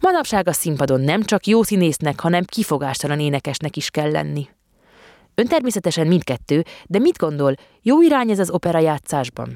Manapság a színpadon nem csak jó színésznek, hanem kifogástalan énekesnek is kell lenni. Ön természetesen mindkettő, de mit gondol, jó irány ez az operajátszásban?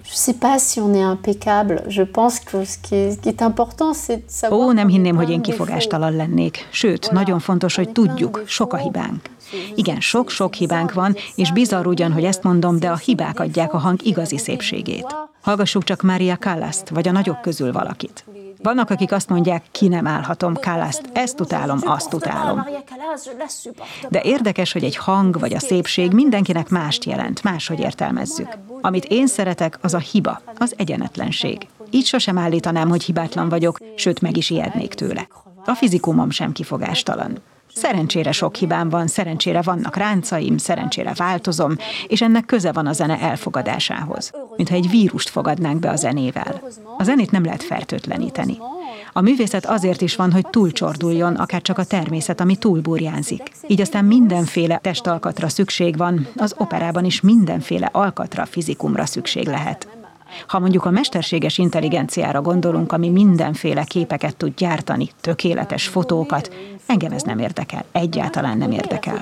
Ó, nem hinném, hogy én kifogástalan lennék. Sőt, nagyon fontos, hogy tudjuk, sok a hibánk. Igen, sok-sok hibánk van, és bizarr ugyan, hogy ezt mondom, de a hibák adják a hang igazi szépségét. Hallgassuk csak Maria Callaszt, vagy a nagyok közül valakit. Vannak, akik azt mondják, ki nem állhatom Callaszt, ezt utálom, azt utálom. De érdekes, hogy egy hang vagy a szépség mindenkinek mást jelent, máshogy értelmezzük. Amit én szeretek, az a hiba, az egyenetlenség. Így sosem állítanám, hogy hibátlan vagyok, sőt meg is ijednék tőle. A fizikumom sem kifogástalan. Szerencsére sok hibám van, szerencsére vannak ráncaim, szerencsére változom, és ennek köze van a zene elfogadásához. Mintha egy vírust fogadnánk be a zenével. A zenét nem lehet fertőtleníteni. A művészet azért is van, hogy túlcsorduljon, akár csak a természet, ami túlburjánzik. Így aztán mindenféle testalkatra szükség van, az operában is mindenféle alkatra, fizikumra szükség lehet. Ha mondjuk a mesterséges intelligenciára gondolunk, ami mindenféle képeket tud gyártani, tökéletes fotókat, engem ez nem érdekel, egyáltalán nem érdekel.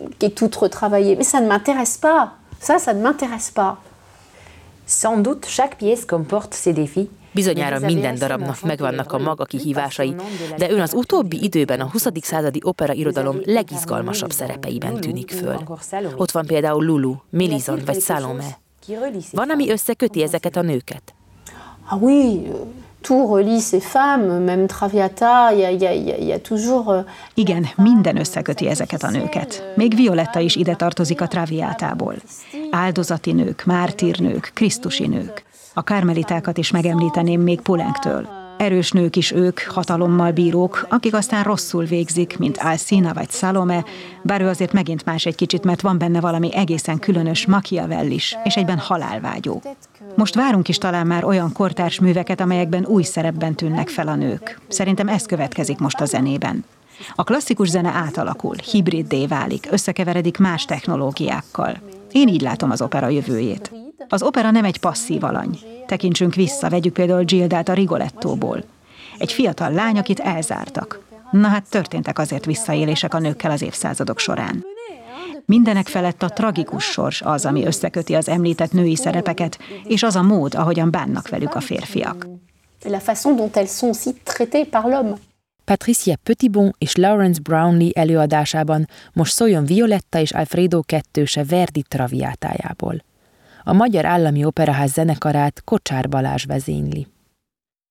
Bizonyára minden darabnak megvannak a maga kihívásai, de ön az utóbbi időben a 20. századi operairodalom legizgalmasabb szerepeiben tűnik föl. Ott van például Lulu, Mélisande vagy Salomé. Van, ami összeköti ezeket a nőket? Ah oui, tout relie ces femmes, même Traviata, il y a toujours... Igen, minden összeköti ezeket a nőket. Még Violetta is ide tartozik a Traviatából. Áldozati nők, mártírnők, krisztusi nők. A karmelitákat is megemlíteném még Poulenc-től. Erős nők is ők, hatalommal bírók, akik aztán rosszul végzik, mint Alcina vagy Salomé, bár ő azért megint más egy kicsit, mert van benne valami egészen különös Machiavellis, és egyben halálvágyó. Most várunk is talán már olyan kortárs műveket, amelyekben új szerepben tűnnek fel a nők. Szerintem ez következik most a zenében. A klasszikus zene átalakul, hibriddé válik, összekeveredik más technológiákkal. Én így látom az opera jövőjét. Az opera nem egy passzív alany. Tekintsünk vissza, vegyük például Gildát a Rigolettóból. Egy fiatal lány, akit elzártak. Na hát történtek azért visszaélések a nőkkel az évszázadok során. Mindenek felett a tragikus sors az, ami összeköti az említett női szerepeket, és az a mód, ahogyan bánnak velük a férfiak. Patricia Petitbon és Lawrence Brownlee előadásában most szóljon Violetta és Alfredo kettőse Verdi Traviátájából. A Magyar Állami Operaház zenekarát Kocsár Balázs vezényli.